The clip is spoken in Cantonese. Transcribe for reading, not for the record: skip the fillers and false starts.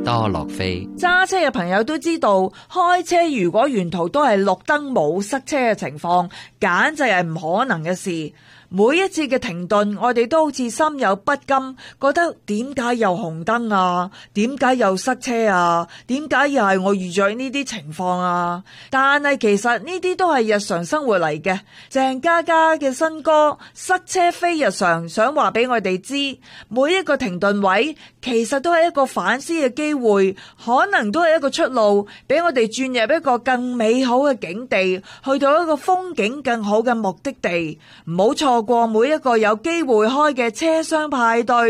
多樂飛。 揸車嘅朋友都知道，開車如果沿途都係綠燈冇塞車嘅情況，簡直係唔可能嘅事。每一次嘅停頓，我哋都好似心有不甘，覺得點解又紅燈啊？點解又塞車啊？點解又係我遇咗呢啲情況啊？但係其實呢啲都係日常生活嚟嘅。鄭嘉嘉嘅新歌《塞車非日常》想話俾我哋知，每一個停頓位其實都係一個反思嘅機會，可能都係一個出路，俾我哋轉入一個更美好嘅境地，去到一個風景更好嘅目的地。唔好錯過每一個有機會開嘅車廂派對。